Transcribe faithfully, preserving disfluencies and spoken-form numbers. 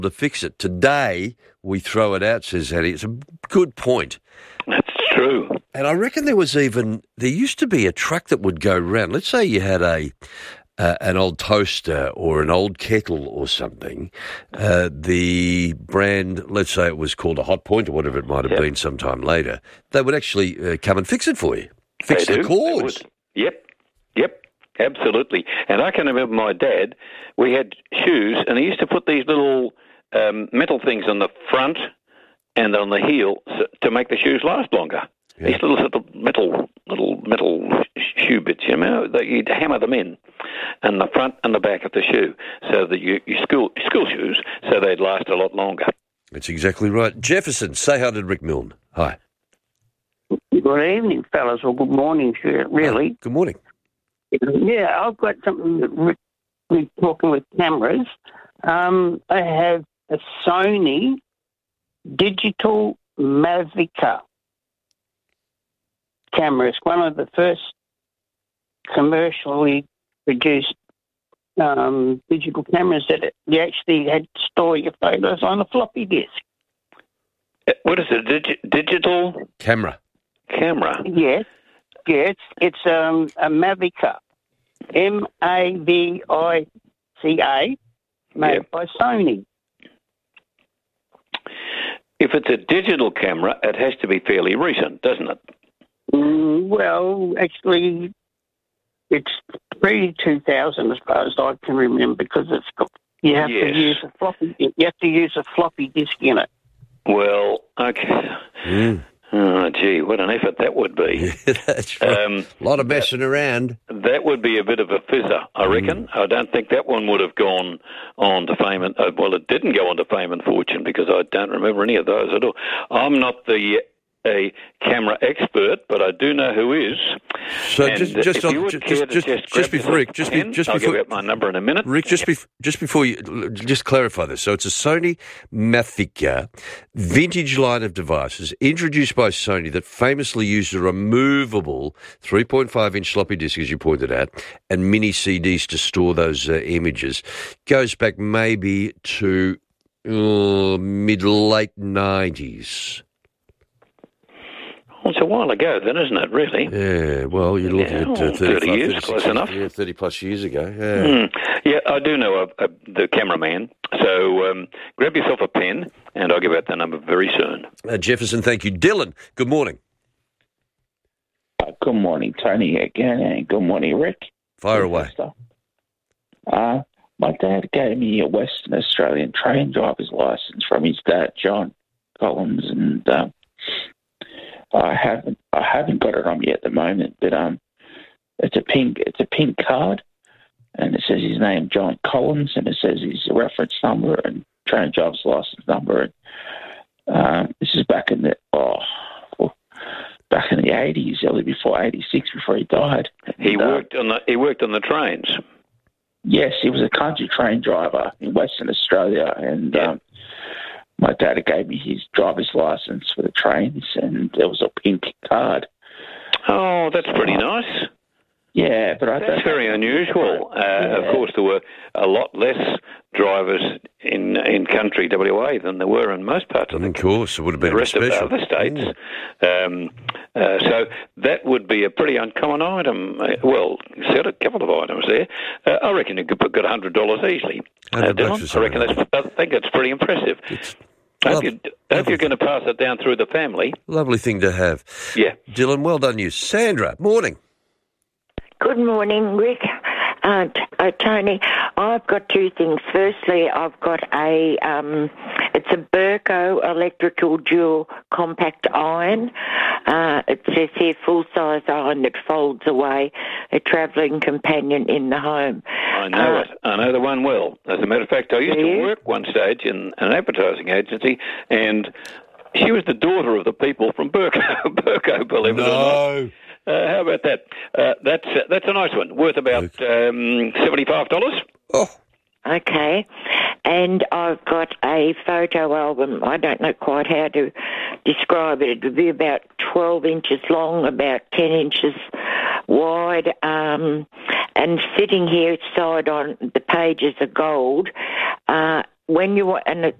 to fix it. Today, we throw it out, says Annie. It's a good point. That's true. And I reckon there was even, there used to be a truck that would go round. Let's say you had a uh, an old toaster or an old kettle or something. Uh, the brand, let's say it was called a Hot Point or whatever it might have Yep. been sometime later. They would actually uh, come and fix it for you. Fix They the do. cords. They would. Yep, yep, absolutely. And I can remember my dad, we had shoes, and he used to put these little um, metal things on the front and on the heel s- to make the shoes last longer. Yeah. These little, little metal little metal sh- shoe bits, you know, that you'd hammer them in, and the front and the back of the shoe, so that you, you school school shoes, so they'd last a lot longer. That's exactly right. Jefferson, say hi to Rick Milne. Hi. Good evening, fellas, or good morning, sure, really. Good morning. Yeah, I've got something that Rick, we're talking with cameras. Um, I have a Sony Digital Mavica camera. It's one of the first commercially produced um, digital cameras that it, you actually had to store your photos on a floppy disk. Uh, What is it? Digi- digital Camera. camera? Yes, yes, it's um, a Mavica, M A V I C A, made Yep. by Sony. If it's a digital camera, it has to be fairly recent, doesn't it? Mm, well, actually, it's pre two thousand as far as I can remember, because it's got, you have Yes. to use a floppy. You have to use a floppy disk in it. Well, okay. Mm. Oh, gee, what an effort that would be. Yeah, that's right. Um, a lot of messing around. That would be a bit of a fizzer, I reckon. I don't think that one would have gone on to fame and uh, well, it didn't go on to fame and fortune, because I don't remember any of those at all. I'm not the a camera expert, but I do know who is. So And just uh, just if on, you would just care just to just, just, just grab before yourself Rick, just a be, pen, just I'll before give out my number in a minute. Rick, just bef- just before you just clarify this. So it's a Sony Mavica vintage line of devices introduced by Sony that famously used a removable three point five inch floppy disk, as you pointed out, and mini C Ds to store those uh, images. Goes back maybe to uh, mid late nineties. Well, it's a while ago then, isn't it, really? Yeah, well, you're looking Yeah, at uh, well, thirty, thirty years, close enough. Yeah, thirty plus years ago. Yeah. Mm. Yeah, I do know a, a, the cameraman. So um, grab yourself a pen, and I'll give out the number very soon. Uh, Jefferson, thank you. Dylan, good morning. Uh, good morning, Tony, again, and good morning, Rick. Fire away. Uh, my dad gave me a Western Australian train driver's license from his dad, John Collins, and um, I haven't I haven't got it on me at the moment, but um, it's a pink it's a pink card, and it says his name, John Collins, and it says his reference number and train driver's license number. And um, this is back in the oh. Back in the eighties, early before eighty-six, before he died. He And, uh, worked on the he worked on the trains. Yes, he was a country train driver in Western Australia, and Yeah. um, my dad gave me his driver's license for the trains, and there was a pink card. Oh, that's pretty nice. Yeah, but I That's don't. very unusual. Uh, Of Yeah. course, there were a lot less drivers in in country W A than there were in most parts of the Of course, it would have been the rest of the special. other states. Um, uh, so that would be a pretty uncommon item. Uh, well, you said a couple of items there. Uh, I reckon you could put good one hundred dollars easily. Uh, one hundred bucks Dylan, or I reckon something. that's, I think that's pretty impressive. It's I hope, lov- you, I hope lovely you're going to pass it down through the family. Lovely thing to have. Yeah. Dylan, well done you. Sandra, morning. Good morning, Rick. Uh, t- uh, Tony, I've got two things. Firstly, I've got a, um, it's a Burco electrical dual compact iron. Uh, it says here full-size iron that folds away, a travelling companion in the home. I know Uh, it. I know the one well. As a matter of fact, I used Do to you? work one stage in an advertising agency, and she was the daughter of the people from Burco, Burco believe it or not. Uh, how about that? Uh, that's uh, that's a nice one, worth about um, seventy-five dollars. Oh, Okay, and I've got a photo album. I don't know quite how to describe it. It would be about twelve inches long, about ten inches wide, um, and sitting here side on the pages are gold. Uh, when you and it